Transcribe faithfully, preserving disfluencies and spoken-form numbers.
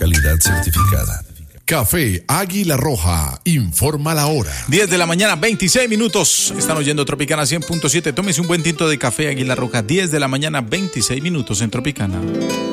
calidad certificada. Café Águila Roja, informa la hora. diez de la mañana, veintiséis minutos. Están oyendo Tropicana cien punto siete. Tómese un buen tinto de café Águila Roja. diez de la mañana, veintiséis minutos en Tropicana.